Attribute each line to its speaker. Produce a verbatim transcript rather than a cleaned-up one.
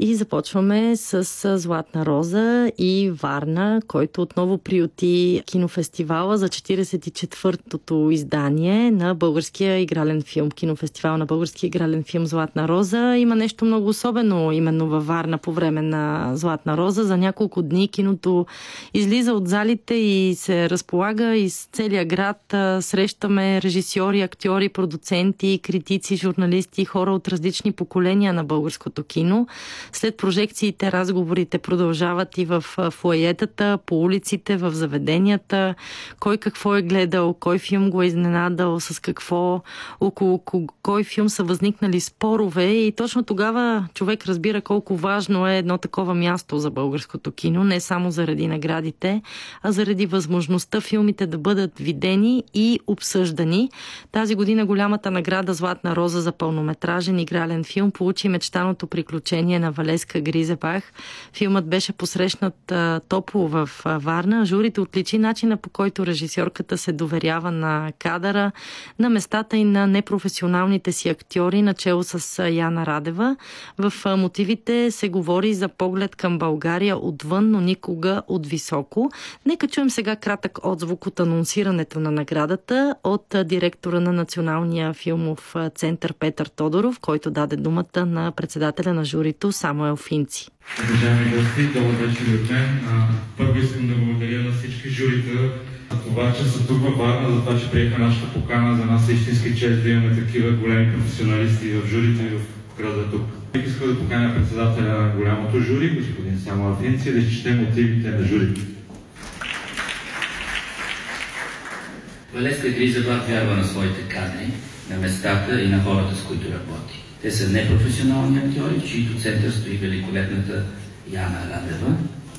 Speaker 1: И започваме с Златна роза и Варна, който отново приюти кинофестивала за четиридесет и четвъртото издание на българския игрален филм. Кинофестивал на българския игрален филм Златна роза. Има нещо много особено именно във Варна по време на Златна роза. За няколко дни киното излиза от залите и се разполага из целия град. Срещаме режисьори, актьори, продуценти, критици, журналисти, хора от различни поколения на българското кино. След прожекциите разговорите продължават и в фоайетата, по улиците, в заведенията. Кой какво е гледал, кой филм го е изненадал, с какво, около кой филм са възникнали спорове. И точно тогава човек разбира колко важно е едно такова място за българското кино. Не само заради наградите, а заради възможността филмите да бъдат видени и обсъждани. Тази година голямата награда Златна роза за пълнометражен игрален филм получи Мечтаното приключение на Валеска Гризебах. Филмът беше посрещнат а, топло в а, Варна. Журите отличи начина, по който режисьорката се доверява на кадъра, на местата и на непрофесионалните си актьори, начело с а, Яна Радева. В а, мотивите се говори за поглед към България отвън, но никога от високо. Нека чуем сега кратък отзвук от анонсирането на наградата от а, директора на Националния филмов център Петър Тодоров, който даде думата на председателя на журито Самуел Финци.
Speaker 2: Уважаеми гости, добър вечер от мен. Първо искам да благодаря на всички журита за това, че са тук във Варна, за това, че приеха нашата покана. За нас е истински чест да имаме такива големи професионалисти в журито и в града тук. Бих искал да поканя председателя на голямото жури, господин Самуел Финци, да изчете мотивите на журито.
Speaker 3: Валеска Гризебах вярва на своите кадри, на местата и на хората, с които работи. Те са непрофесионални актьори, в чието център стои великолепната Яна Радева,